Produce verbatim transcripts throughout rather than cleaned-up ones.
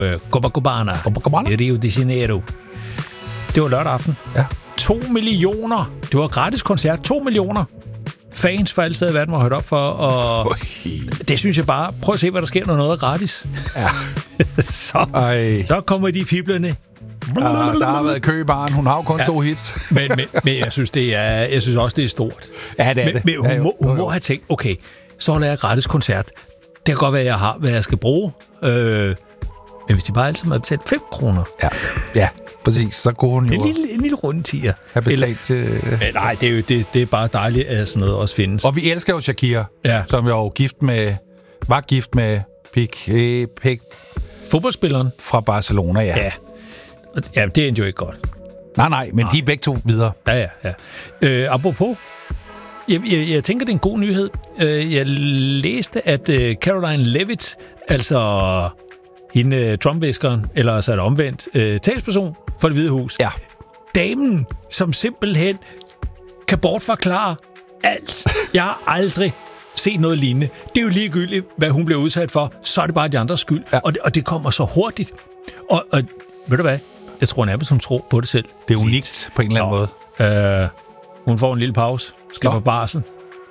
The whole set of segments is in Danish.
øh, Copacabana, Copacabana i Rio de Janeiro. Det var lørdag aften. Ja. To millioner. Det var gratis koncert. To millioner fans for alle steder i verden var hørt op for. Og det synes jeg bare... Prøv at se, hvad der sker, når noget er gratis. Ja. så, så kommer de piblerne. Ja, der har været kø i baren. Hun har jo kun ja. to hits. men, men, men jeg synes, det er, jeg synes også, det er stort. Ja, det er men, det. Men hun, ja, jo, må, hun jo, jo. må have tænkt, okay, så holder jeg gratis koncert. Det kan godt være, at jeg har, hvad jeg skal bruge. Øh, men hvis de bare altid må have betalt fem kroner. Ja, ja, præcis. Så går hun jo... En lille, en lille rundtier. Har betalt til... Men nej, det er jo det, det er bare dejligt, at sådan noget også findes. Og vi elsker jo Shakira, ja. som jo gift med... Var gift med Piqué... Piqué fodboldspilleren? Fra Barcelona, ja. Ja. Ja, det endte jo ikke godt. Nej, nej, men nej. De er begge to videre. Ja, ja, ja. Øh, apropos, jeg, jeg, jeg tænker, det er en god nyhed. Øh, jeg læste, at øh, Caroline Levitt, altså hende Trump-væskeren, eller så er det omvendt, øh, talsperson for Det Hvide Hus. Ja. Damen, som simpelthen kan bortforklare alt. Jeg har aldrig set noget lignende. Det er jo ligegyldigt, hvad hun bliver udsat for, så er det bare de andres skyld. Ja. Og, det, og det kommer så hurtigt. Og, og ved du hvad? Jeg tror nærmest, hun tror på det selv. Det er unikt på en eller anden Nå. måde. Øh, hun får en lille pause. Skal Nå. på barsel.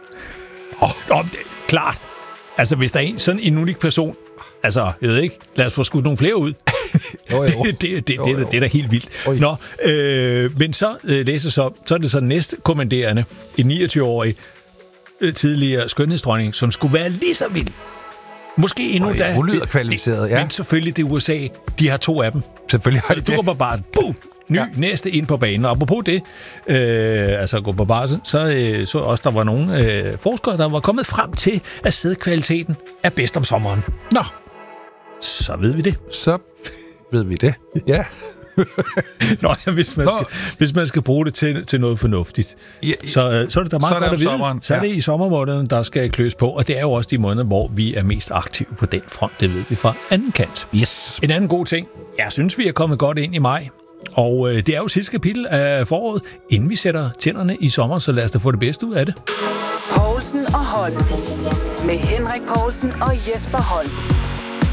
Oh. Nå, det, klart. Altså, hvis der er en sådan en unik person, altså, jeg ved ikke, lad os få skudt nogle flere ud. jo, jo. det, det, det, jo, jo. Det, det er da helt vildt. Oj. Nå, øh, men så øh, læser så, så er det så næste kommanderende, en niogtyve-årig øh, tidligere skønhedsdronning, som skulle være lige så vild. Måske endnu Øj, da. Hun lyder kvalificeret, ja. Men selvfølgelig, det er U S A. De har to af dem. Selvfølgelig har de Du går på bare, boom, ny, ja. næste ind på banen. Og apropos det, øh, altså gå på barsel, så øh, så også, der var nogle øh, forskere, der var kommet frem til, at sædkvaliteten er bedst om sommeren. Nå. Så ved vi det. Så ved vi det, ja. Nå, ja, hvis, man Nå. Skal, hvis man skal bruge det til, til noget fornuftigt, ja, så, øh, så er det da meget godt at vide. Sommeren, så er det ja. i sommermånederne, der skal kløs på, og det er jo også de måneder, hvor vi er mest aktive på den front, det ved vi fra anden kant. Yes. En anden god ting, jeg synes, vi er kommet godt ind i maj, og øh, det er jo sidste kapitel af foråret, inden vi sætter tænderne i sommer, så lad os da få det bedste ud af det. Poulsen og Holm med Henrik Poulsen og Jesper Holm.